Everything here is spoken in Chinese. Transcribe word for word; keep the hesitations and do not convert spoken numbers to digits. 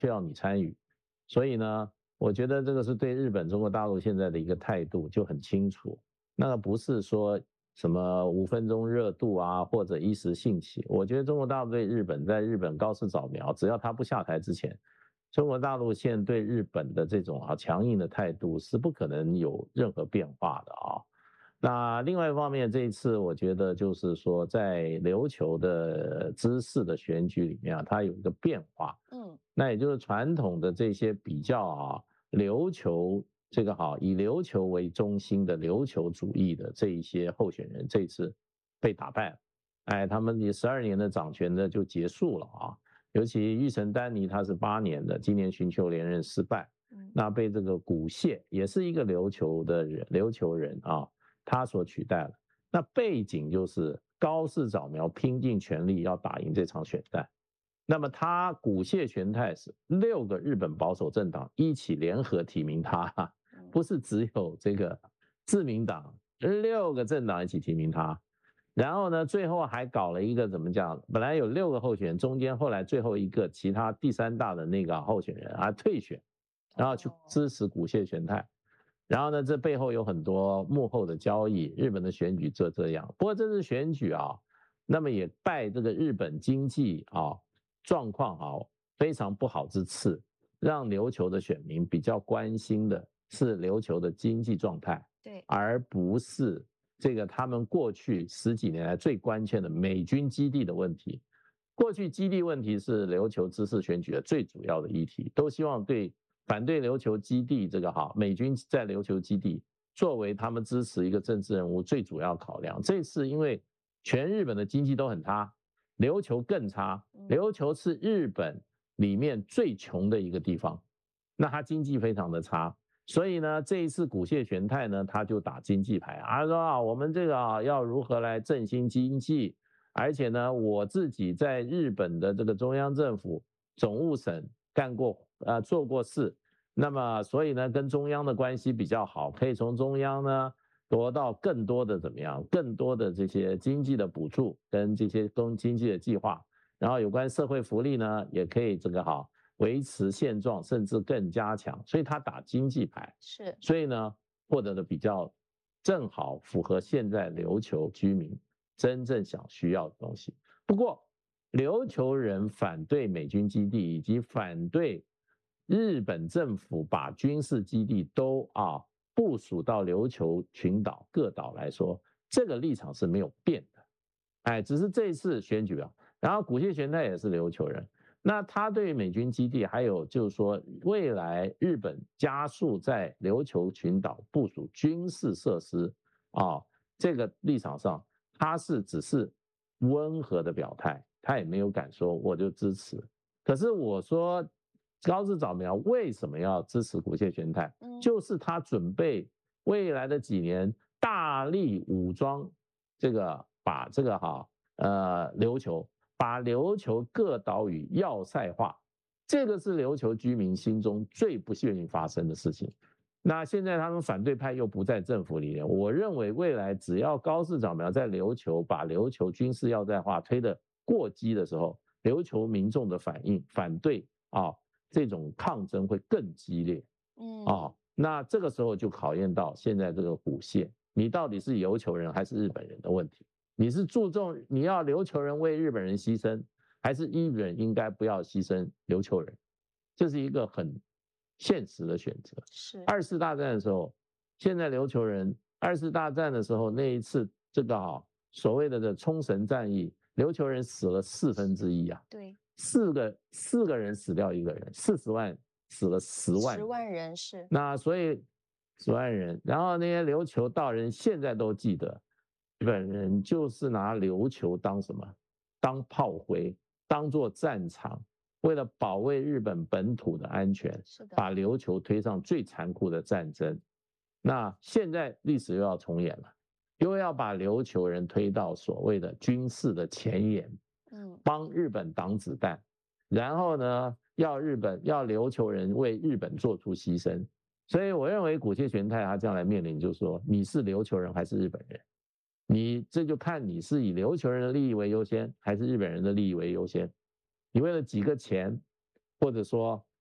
需要你参与。所以呢，我觉得这个是对日本、中国大陆现在的一个态度就很清楚，那个不是说什么五分钟热度啊，或者一时兴起。我觉得中国大陆对日本，在日本高市早苗，只要他不下台之前，中国大陆现在对日本的这种啊强硬的态度是不可能有任何变化的啊。那另外一方面，这一次我觉得就是说，在琉球的知事的选举里面啊，它有一个变化，嗯，那也就是传统的这些比较啊，琉球这个好以琉球为中心的琉球主义的这一些候选人，这一次被打败了，哎，他们以十二年的掌权的就结束了啊。尤其玉成丹尼他是八年的，今年寻求连任失败，那被这个古谢也是一个琉球的人，琉球人啊。他所取代了，那背景就是高市早苗拼尽全力要打赢这场选战。那么他古谢玄太是六个日本保守政党一起联合提名他，不是只有这个自民党，六个政党一起提名他。然后呢，最后还搞了一个怎么讲？本来有六个候选人，中间后来最后一个其他第三大的那个候选人啊退选，然后去支持古谢玄太。然后呢，这背后有很多幕后的交易，日本的选举就这样。不过这次选举啊，那么也拜这个日本经济啊状况啊非常不好之赐，让琉球的选民比较关心的是琉球的经济状态，对，而不是这个他们过去十几年来最关切的美军基地的问题。过去基地问题是琉球知事选举的最主要的议题，都希望对。反对琉球基地这个哈，美军在琉球基地作为他们支持一个政治人物最主要考量。这次因为全日本的经济都很差，琉球更差，琉球是日本里面最穷的一个地方，那它经济非常的差，所以呢，这一次古谢玄太呢，他就打经济牌，他说啊，我们这个啊要如何来振兴经济，而且呢，我自己在日本的这个中央政府总务省干过。呃，做过事，那么所以呢，跟中央的关系比较好，可以从中央呢得到更多的怎么样，更多的这些经济的补助跟这些公经济的计划，然后有关社会福利呢，也可以这个好维持现状，甚至更加强，所以他打经济牌，是，所以呢获得的比较正好符合现在琉球居民真正想需要的东西。不过琉球人反对美军基地以及反对日本政府把军事基地都啊部署到琉球群岛各岛来说，这个立场是没有变的，哎，只是这一次选举啊，然后古谢玄太也是琉球人，那他对美军基地还有就是说未来日本加速在琉球群岛部署军事设施啊，这个立场上他是只是温和的表态，他也没有敢说我就支持。可是我说。高市早苗为什么要支持古谢玄太？嗯、就是他准备未来的几年大力武装这个，把这个哈呃琉球，把琉球各岛屿要塞化，这个是琉球居民心中最不愿意发生的事情。那现在他们反对派又不在政府里面，我认为未来只要高市早苗在琉球把琉球军事要塞化推得过激的时候，琉球民众的反应反对啊。这种抗争会更激烈，嗯啊、哦，那这个时候就考验到现在这个古谢，你到底是琉球人还是日本人的问题？你是注重你要琉球人为日本人牺牲，还是日本人应该不要牺牲琉球人？这是一个很现实的选择。是二次大战的时候，现在琉球人二次大战的时候那一次这个啊、哦、所谓的的冲绳战役，琉球人死了四分之一啊。对。四个四个人死掉一个人，四十万死了十万人，十万人是。那所以十万人，然后那些琉球道人现在都记得，日本人就是拿琉球当什么？当炮灰，当作战场，为了保卫日本本土的安全，是的，把琉球推上最残酷的战争。那现在历史又要重演了，又要把琉球人推到所谓的军事的前沿。帮日本挡子弹，然后呢，要日本要琉球人为日本做出牺牲，所以我认为古谢玄太他将来面临就是说，你是琉球人还是日本人，你这就看你是以琉球人的利益为优先，还是日本人的利益为优先。你为了几个钱， 或者说